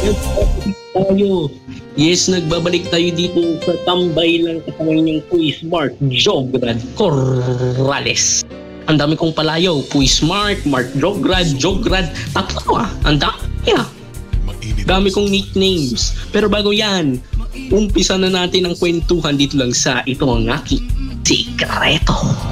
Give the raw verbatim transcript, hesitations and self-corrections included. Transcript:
tayo. Yes, nagbabalik tayo dito sa tambay lang kasama yung Quiz Mark Jograd Corrales. Ang dami kong palayaw. Quiz Mark, Mark Jograd, Jograd. Tatlo ah. Ang dami ah. Dami kong nicknames. Pero bago yan, umpisa na natin ang kwentuhan dito lang sa Ito Ang Aking Sikreto.